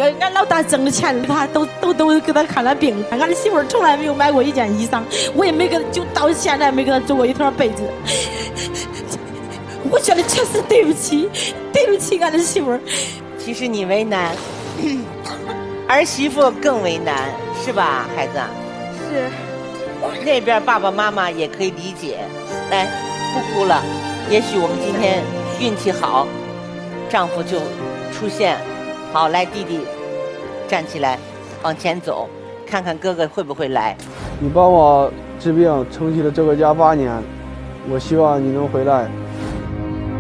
俺老大挣的钱，他都给他看了病，俺的媳妇从来没有买过一件衣裳，我也没给他，就到现在没给他做过一条被子。我觉得确实对不起俺的媳妇。 其实你为难，儿媳妇更为难，是吧，孩子？ 是。 那边爸爸妈妈也可以理解，来，不哭了。也许我们今天运气好，丈夫就出现。好，来，弟弟，站起来，往前走，看看哥哥会不会来。 你帮我治病撑起了这个家8年，我希望你能回来。